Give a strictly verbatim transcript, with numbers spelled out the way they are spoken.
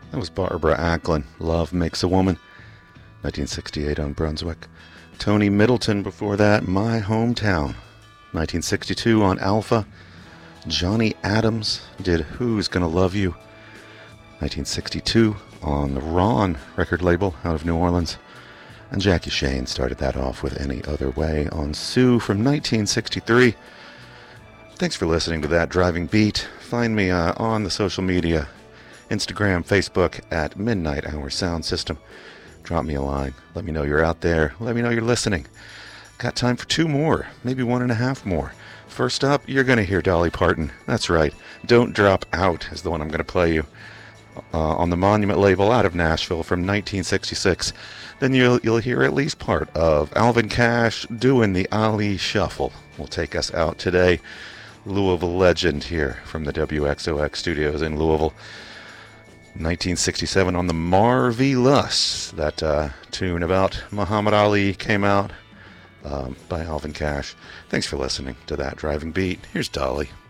That was Barbara Acklin. Love Makes a Woman. nineteen sixty-eight on Brunswick. Tony Middleton before that. My Hometown. nineteen sixty-two on Alpha. Johnny Adams did Who's Gonna Love You. nineteen sixty-two on the Ron record label out of New Orleans. And Jackie Shane started that off with Any Other Way on Sue from nineteen sixty-three. Thanks for listening to That Driving Beat. Find me uh, on the social media, Instagram, Facebook, at Midnight Hour Sound System. Drop me a line. Let me know you're out there. Let me know you're listening. Got time for two more, maybe one and a half more. First up, you're going to hear Dolly Parton. That's right. Don't Drop Out is the one I'm going to play you. Uh, on the Monument label out of Nashville from nineteen sixty-six. Then you'll, you'll hear at least part of Alvin Cash doing the Ali Shuffle. Will take us out today. Louisville legend here from the W X O X studios in Louisville. nineteen sixty-seven on the Marvelous. That uh, tune about Muhammad Ali came out um, by Alvin Cash. Thanks for listening to That Driving Beat. Here's Dolly.